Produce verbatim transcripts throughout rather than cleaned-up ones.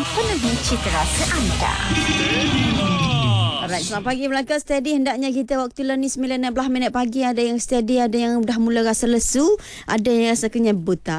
penuhi citra anda. Alright, selamat pagi Melaka. Steady hendaknya kita waktu ni sembilan enam belas minit pagi. Ada yang steady, ada yang dah mula rasa lesu, ada yang rasa kenyang buta.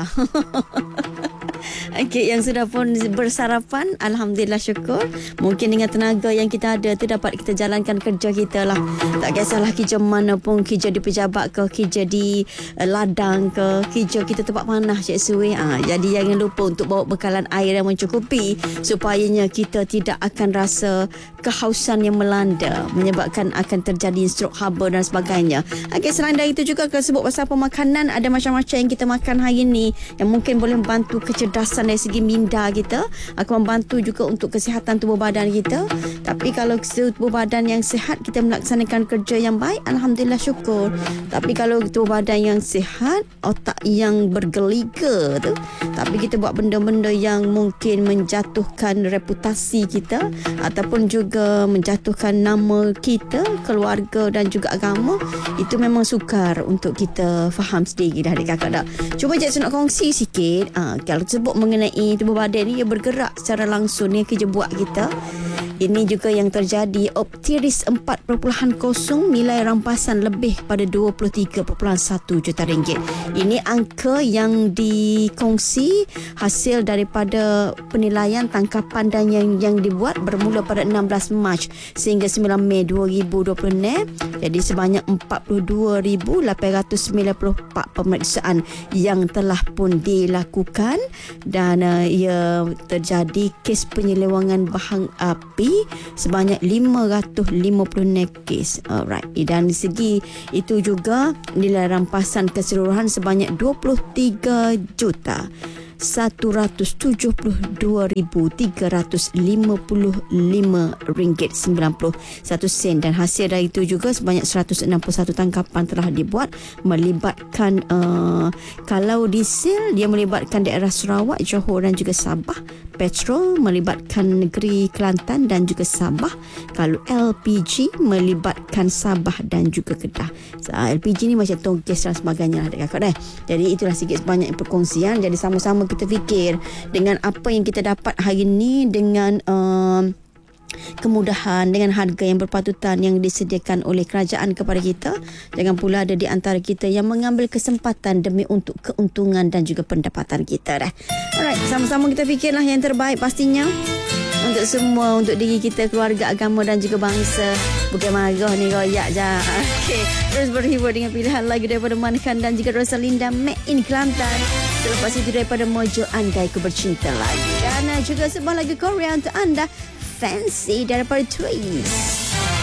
Okey, yang sudah pun bersarapan, alhamdulillah syukur. Mungkin dengan tenaga yang kita ada tu dapat kita jalankan kerja kita lah. Tak kisahlah kerja mana pun, kerja di pejabat ke, kerja di uh, ladang ke, kerja kita tempat panah Cik Sui. Ha, jadi jangan lupa untuk bawa bekalan air yang mencukupi supayanya kita tidak akan rasa kehausan yang melanda menyebabkan akan terjadi stroke haba dan sebagainya. Okey, selain dari itu juga kalau sebut pasal pemakanan, ada macam-macam yang kita makan hari ni yang mungkin boleh membantu kecerdasan dari segi minda kita, akan membantu juga untuk kesihatan tubuh badan kita. Tapi kalau tubuh badan yang sihat, kita melaksanakan kerja yang baik, alhamdulillah syukur. Tapi kalau tubuh badan yang sihat, otak yang bergeliga tu, tapi kita buat benda-benda yang mungkin menjatuhkan reputasi kita ataupun juga menjatuhkan nama kita, keluarga dan juga agama, itu memang sukar untuk kita faham sendiri dah dekat kakak. Cuba Cik nak kongsi sikit. Ha, kalau sebut mengenai tubuh badan ni, ia bergerak secara langsung, ni kerja buat kita. Ini juga yang terjadi. Optiris empat perpuluhan kosong, nilai rampasan lebih pada dua puluh tiga perpuluhan satu juta ringgit. Ini angka yang dikongsi hasil daripada penilaian tangkapan dan yang yang dibuat bermula pada enam belas Mac sehingga sembilan Mei dua ribu dua puluh enam. Jadi sebanyak empat puluh dua ribu lapan ratus sembilan puluh empat pemeriksaan yang telah pun dilakukan dan uh, ia terjadi kes penyelewangan bahan api sebanyak lima ratus lima puluh enam kes. Alright. Dan di segi itu juga nilai rampasan keseluruhan sebanyak dua puluh tiga juta satu ratus tujuh puluh dua ribu tiga ratus lima puluh lima ringgit sembilan puluh satu sen, dan hasil dari itu juga sebanyak seratus enam puluh satu tangkapan telah dibuat melibatkan uh, kalau diesel dia melibatkan daerah Sarawak, Johor dan juga Sabah. Petrol melibatkan negeri Kelantan dan juga Sabah. Kalau L P G melibatkan Sabah dan juga Kedah. So, L P G ni macam tongkes dan sebagainya lah dekat kakak. Jadi itulah sikit sebanyak perkongsian. Jadi sama-sama kita fikir dengan apa yang kita dapat hari ni, dengan um, kemudahan, dengan harga yang berpatutan yang disediakan oleh kerajaan kepada kita. Jangan pula ada di antara kita yang mengambil kesempatan demi untuk keuntungan dan juga pendapatan kita dah. Alright, sama-sama kita fikirlah yang terbaik pastinya untuk semua, untuk diri kita, keluarga, agama dan juga bangsa. Bukan marah ni, royak je. Okey, terus berhibur dengan pilihan lagu daripada Mankan dan juga Rosalinda Made in Kelantan. Selepas itu daripada Mojo Andai Ku Bercinta Lagi. Dan juga sebuah lagu Korea untuk anda, Fancy daripada Twins.